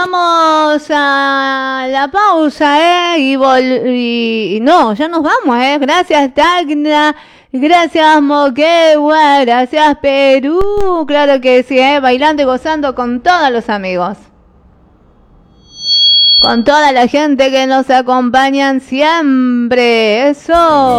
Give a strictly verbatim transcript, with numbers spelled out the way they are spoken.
Vamos a la pausa, ¿eh? Y, vol y, y no, ya nos vamos, ¿eh? Gracias, Tacna. Gracias, Moquegua. Gracias, Perú. Claro que sí, ¿eh? Bailando y gozando con todos los amigos. Con toda la gente que nos acompañan siempre. Eso.